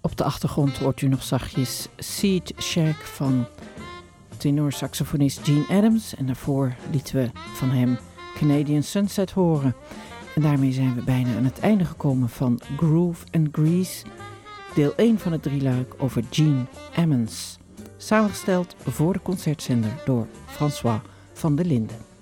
Op de achtergrond hoort u nog zachtjes Seed Shack van tenorsaxofonist Gene Adams. En daarvoor lieten we van hem Canadian Sunset horen. En daarmee zijn we bijna aan het einde gekomen van Groove and Grease. Deel 1 van het drieluik over Gene Ammons. Samengesteld voor de concertzender door François van der Linden.